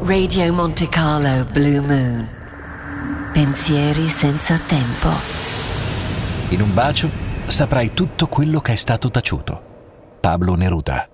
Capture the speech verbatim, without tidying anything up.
Radio Monte Carlo Blue Moon. Pensieri senza tempo. In un bacio saprai tutto quello che è stato taciuto. Pablo Neruda.